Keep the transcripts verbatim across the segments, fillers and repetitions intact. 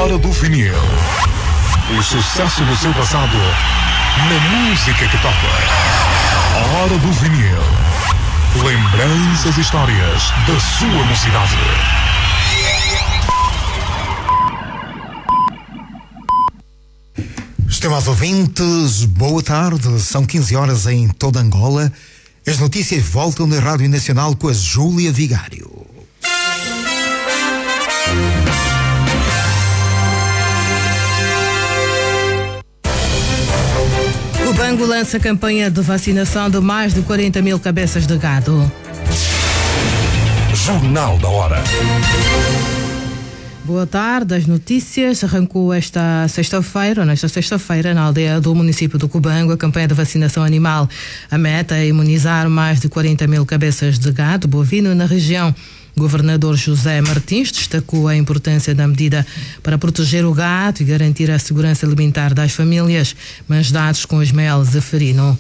Hora do vinil. O sucesso do seu passado na música que toca. Hora do vinil. Lembranças e histórias da sua mocidade. Estimados ouvintes, boa tarde. São quinze horas em toda Angola. As notícias voltam na Rádio Nacional com a Júlia Vigário. O Bango lança campanha de vacinação de mais de quarenta mil cabeças de gado. Jornal da Hora. Boa tarde, as notícias. Arrancou esta sexta-feira, nesta sexta-feira, na aldeia do município do Cubango, a campanha de vacinação animal. A meta é imunizar mais de quarenta mil cabeças de gado bovino na região. O governador José Martins destacou a importância da medida para proteger o gado e garantir a segurança alimentar das famílias. Mas dados com Ismael Zeferino.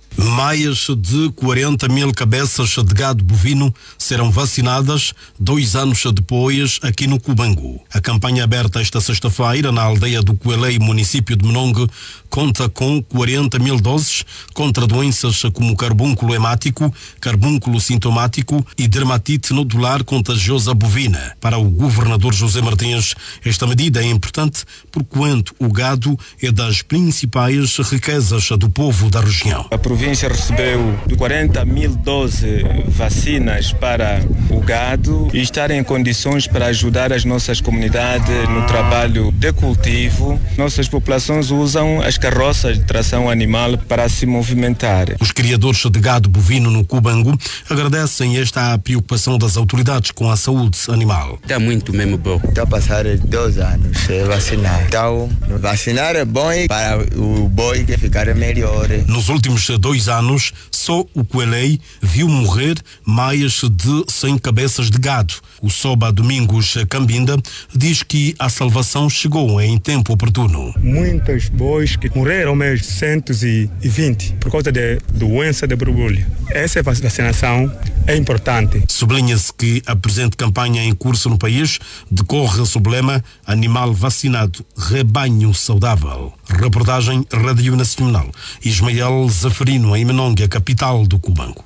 Mais de quarenta mil cabeças de gado bovino serão vacinadas dois anos depois aqui no Cubango. A campanha aberta esta sexta-feira na aldeia do Coelei, município de Menongue, conta com quarenta mil doses contra doenças como carbúnculo hemático, carbúnculo sintomático e dermatite nodular contagiosa bovina. Para o governador José Martins, esta medida é importante porquanto o gado é das principais riquezas do povo da região. A província recebeu quarenta mil doses vacinas para o gado e estar em condições para ajudar as nossas comunidades no trabalho de cultivo. Nossas populações usam as carroças de tração animal para se movimentar. Os criadores de gado bovino no Cubango agradecem esta preocupação das autoridades com a saúde animal. Está muito mesmo bom. Está a passar dois anos sem vacinar. Então, vacinar é bom para o boi que ficar melhor. Nos últimos dois anos, só o Coelei viu morrer mais de cem cabeças de gado. O Soba Domingos Cambinda diz que a salvação chegou em tempo oportuno. Muitos bois que morreram mesmo, cento e vinte, por causa da doença de borbulha. Essa vacinação é importante. Sublinha-se que a presente campanha em curso no país decorre sob o lema Animal Vacinado, Rebanho Saudável. Reportagem Rádio Nacional. Ismael Zeferino, em Menongue, a capital do Cubango.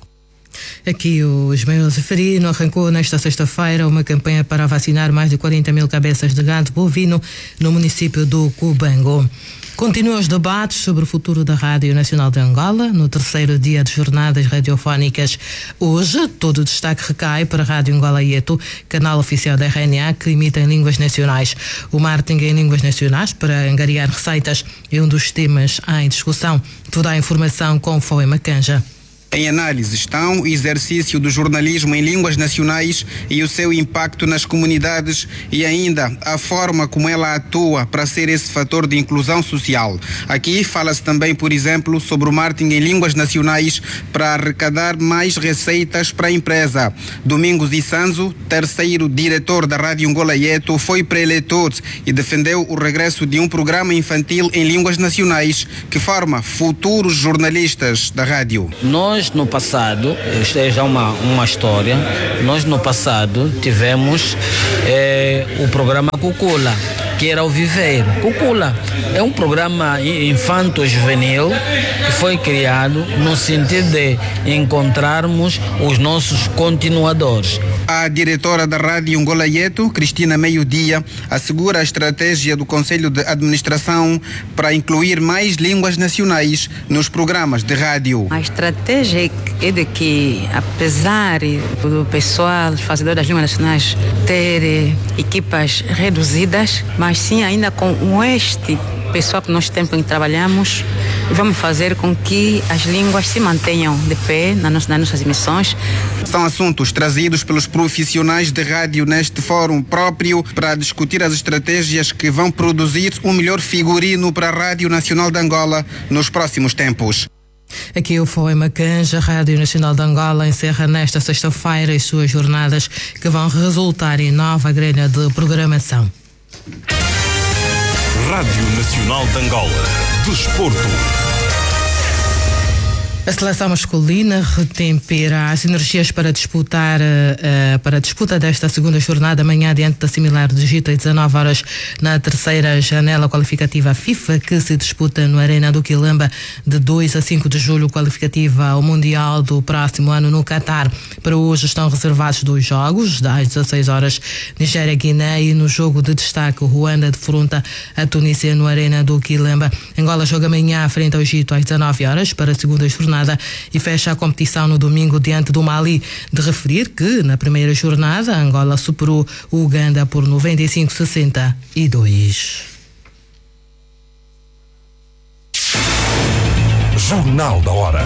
Aqui o Ismael Zeferino arrancou nesta sexta-feira uma campanha para vacinar mais de quarenta mil cabeças de gado bovino no município do Cubango. Continuam os debates sobre o futuro da Rádio Nacional de Angola no terceiro dia de jornadas radiofónicas. Hoje, todo o destaque recai para a Rádio Angola Ieto, canal oficial da R N A que imita em línguas nacionais. O marketing em línguas nacionais para angariar receitas é um dos temas em discussão. Toda a informação com Foema Canja. Em análise estão o exercício do jornalismo em línguas nacionais e o seu impacto nas comunidades e ainda a forma como ela atua para ser esse fator de inclusão social. Aqui fala-se também, por exemplo, sobre o marketing em línguas nacionais para arrecadar mais receitas para a empresa. Domingos Issanzo, terceiro diretor da Rádio Angola Ieto, foi pré-eleitor e defendeu o regresso de um programa infantil em línguas nacionais que forma futuros jornalistas da rádio. Nós no passado, isto é já uma, uma história, nós no passado tivemos é, o programa Cucula, que era o Viveiro. Cucula é um programa infanto-juvenil que foi criado no sentido de encontrarmos os nossos continuadores. A diretora da Rádio Angola Ieto, Cristina Meio-Dia, assegura a estratégia do Conselho de Administração para incluir mais línguas nacionais nos programas de rádio. A estratégia é de que, apesar do pessoal fazedor das línguas nacionais ter equipas reduzidas, mas sim ainda com este pessoal que nós temos em que trabalhamos, vamos fazer com que as línguas se mantenham de pé nas nossas, nas nossas emissões. São assuntos trazidos pelos profissionais de rádio neste fórum próprio para discutir as estratégias que vão produzir um melhor figurino para a Rádio Nacional de Angola nos próximos tempos. Aqui o Foema Canja, a Rádio Nacional de Angola encerra nesta sexta-feira as suas jornadas que vão resultar em nova grelha de programação. Rádio Nacional de Angola. Desporto. A seleção masculina retempera as energias para disputar uh, para a disputa desta segunda jornada amanhã diante da Similar do Egito às dezanove horas na terceira janela qualificativa FIFA que se disputa no Arena do Quilamba de dois a cinco de julho, qualificativa ao Mundial do próximo ano no Catar. Para hoje estão reservados dois jogos, às dezasseis horas Nigéria-Guiné e no jogo de destaque Ruanda defronta a Tunísia no Arena do Quilamba. Angola joga amanhã frente ao Egito às dezanove horas para a segunda jornada e fecha a competição no domingo diante do Mali. De referir que na primeira jornada Angola superou o Uganda por noventa e cinco a sessenta e dois. Jornal da Hora.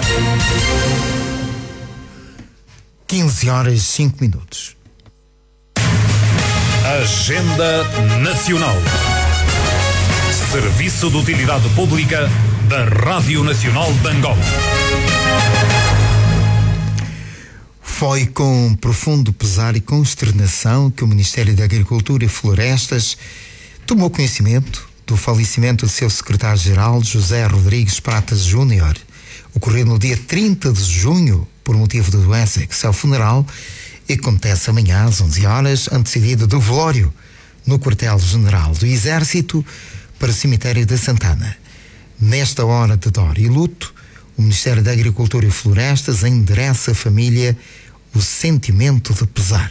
quinze horas e cinco minutos. Agenda Nacional. Serviço de Utilidade Pública da Rádio Nacional de Angola. Foi com profundo pesar e consternação que o Ministério da Agricultura e Florestas tomou conhecimento do falecimento de seu secretário-geral, José Rodrigues Pratas Júnior, ocorrido no dia trinta de junho por motivo de doença, que seu funeral acontece amanhã às onze horas, antecedido do velório no quartel-general do Exército para o cemitério de Santana. Nesta hora de dor e luto, o Ministério da Agricultura e Florestas endereça à família o sentimento de pesar.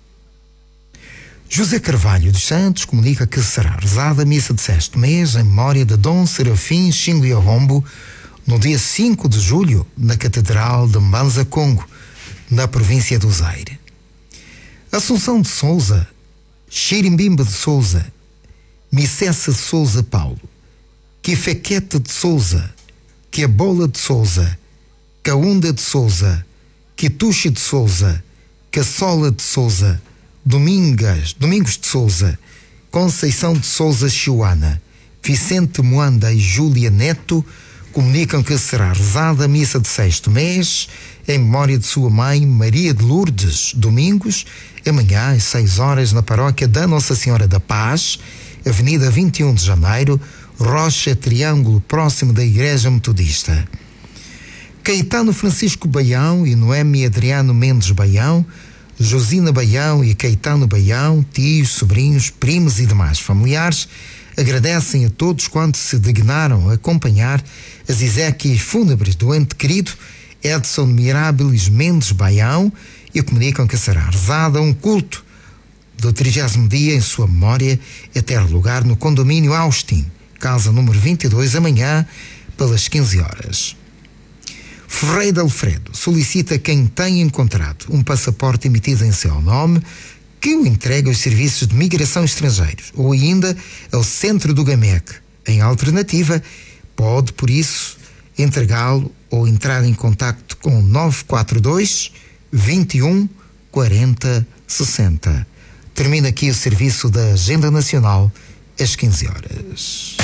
José Carvalho dos Santos comunica que será rezada a missa de sexto mês em memória de Dom Serafim Xinguiarrombo no dia cinco de julho na Catedral de Mbanza Congo, na província do Zaire. Assunção de Souza, Xirimbimba de Souza, Micessa de Souza Paulo, Quifequete de Souza, Quebola de Souza, Caúnda de Souza, Quituxe de Souza, Caçola de Souza, Domingas, Domingos de Souza, Conceição de Souza Chiuana, Vicente Moanda e Júlia Neto comunicam que será rezada a missa de sexto mês em memória de sua mãe Maria de Lourdes Domingos, amanhã às seis horas na paróquia da Nossa Senhora da Paz, Avenida vinte e um de Janeiro, Rocha Triângulo, próximo da Igreja Metodista. Caetano Francisco Baião e Noemi Adriano Mendes Baião, Josina Baião e Caetano Baião, tios, sobrinhos, primos e demais familiares, agradecem a todos quantos se dignaram a acompanhar as exéquias fúnebres do ente querido Edson Mirabilis Mendes Baião e comunicam que será rezada um culto do trigésimo dia em sua memória a ter lugar no condomínio Austin, casa número vinte e dois, amanhã pelas quinze horas. Ferreira Alfredo solicita quem tenha encontrado um passaporte emitido em seu nome que o entregue aos serviços de migração estrangeiros ou ainda ao centro do GAMEC. Em alternativa, pode, por isso, entregá-lo ou entrar em contacto com nove quatro dois, vinte e um, quarenta, sessenta. Termina aqui o serviço da Agenda Nacional às quinze horas.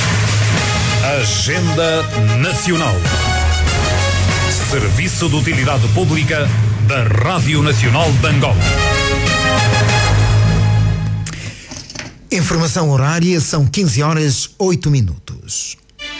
Agenda Nacional. Serviço de Utilidade Pública da Rádio Nacional de Angola. Informação horária, são quinze horas, oito minutos.